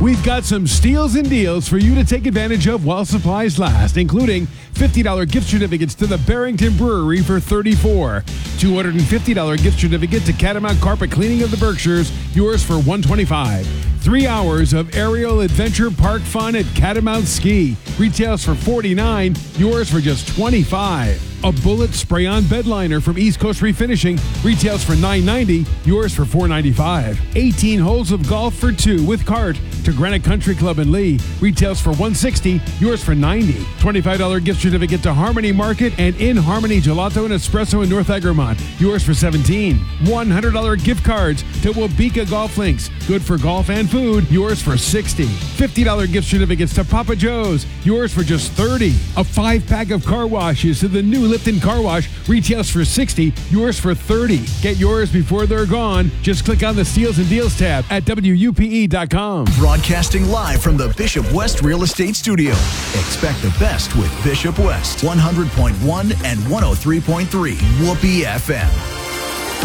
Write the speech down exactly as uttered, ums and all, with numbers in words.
We've got some steals and deals for you to take advantage of while supplies last, including fifty dollars gift certificates to the Barrington Brewery for thirty-four dollars, two hundred fifty dollars gift certificate to Catamount Carpet Cleaning of the Berkshires, yours for one hundred twenty-five dollars. Three hours of aerial adventure park fun at Catamount Ski, retails for forty-nine dollars, yours for just twenty-five dollars. A bullet spray-on bed liner from East Coast Refinishing, retails for nine ninety, yours for four ninety-five. eighteen holes of golf for two with cart to Granite Country Club in Lee, retails for one sixty, yours for ninety. twenty-five dollars gift certificate to Harmony Market and In Harmony Gelato and Espresso in North Egremont, yours for seventeen. one hundred dollars gift cards to Wabika Golf Links, good for golf and food, yours for sixty. fifty dollars gift certificates to Papa Joe's, yours for just thirty. A five-pack of car washes to the new Lipton Car Wash, retails for sixty, yours for thirty. Get yours before they're gone. Just click on the Steals and Deals tab at W U P E dot com. Broadcasting live from the Bishop West Real Estate Studio. Expect the best with Bishop West, one hundred point one and one oh three point three Whoopee F M.